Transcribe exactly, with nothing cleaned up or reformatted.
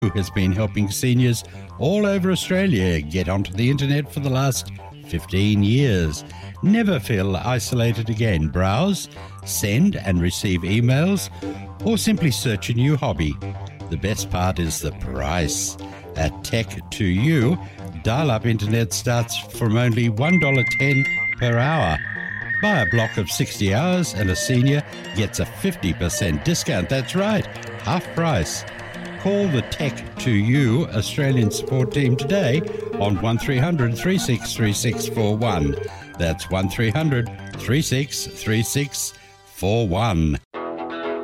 who has been helping seniors all over Australia get onto the internet for the last fifteen years. Never feel isolated again. Browse, send and receive emails, or simply search a new hobby. The best part is the price. At Tech to You, dial-up internet starts from only one dollar ten per hour. Buy a block of sixty hours and a senior gets a fifty percent discount. That's right, half price. Call the Tech to You Australian support team today on one three hundred, three six three six four one. That's one three hundred, three six three six four one.